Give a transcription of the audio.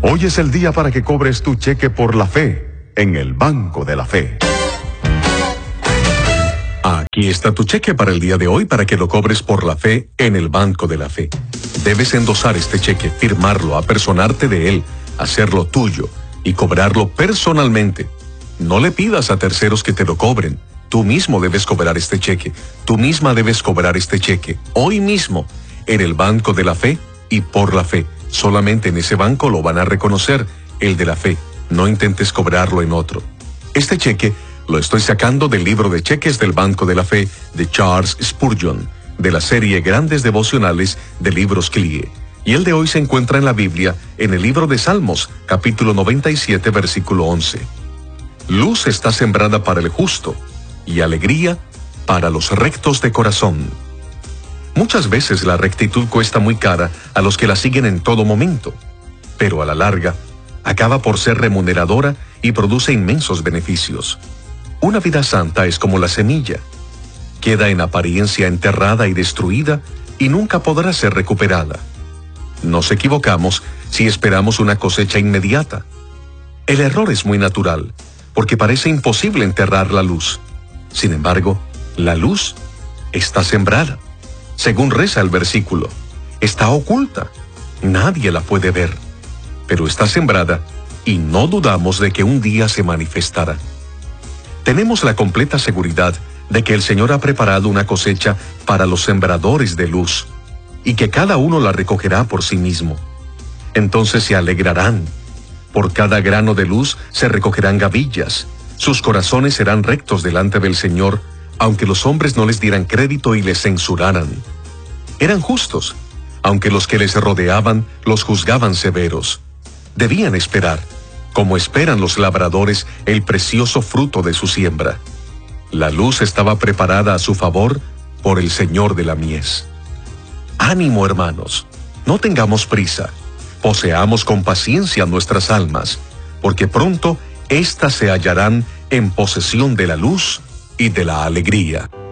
Hoy es el día para que cobres tu cheque por la fe en el Banco de la Fe. Aquí está tu cheque para el día de hoy para que lo cobres por la fe en el Banco de la Fe. Debes endosar este cheque, firmarlo, apersonarte de él, hacerlo tuyo y cobrarlo personalmente. No le pidas a terceros que te lo cobren. Tú mismo debes cobrar este cheque. Tú misma debes cobrar este cheque hoy mismo en el Banco de la Fe y por la fe. Solamente en ese banco lo van a reconocer, el de la fe. No intentes cobrarlo en otro. Este cheque lo estoy sacando del libro de cheques del Banco de la Fe de Charles Spurgeon, de la serie Grandes Devocionales de Libros Clie. Y el de hoy se encuentra en la Biblia, en el libro de Salmos, capítulo 97, versículo 11. Luz está sembrada para el justo, y alegría para los rectos de corazón. Muchas veces la rectitud cuesta muy cara a los que la siguen en todo momento, pero a la larga acaba por ser remuneradora y produce inmensos beneficios. Una vida santa es como la semilla. Queda en apariencia enterrada y destruida y nunca podrá ser recuperada. Nos equivocamos si esperamos una cosecha inmediata. El error es muy natural, porque parece imposible enterrar la luz. Sin embargo, la luz está sembrada. Según reza el versículo, está oculta. Nadie la puede ver, pero está sembrada y no dudamos de que un día se manifestará. Tenemos la completa seguridad de que el Señor ha preparado una cosecha para los sembradores de luz y que cada uno la recogerá por sí mismo. Entonces se alegrarán. Por cada grano de luz se recogerán gavillas. Sus corazones serán rectos delante del Señor, aunque los hombres no les dieran crédito y les censuraran. Eran justos, aunque los que les rodeaban los juzgaban severos. Debían esperar, como esperan los labradores, el precioso fruto de su siembra. La luz estaba preparada a su favor por el Señor de la mies. Ánimo, hermanos, no tengamos prisa. Poseamos con paciencia nuestras almas, porque pronto éstas se hallarán en posesión de la luz y de la alegría.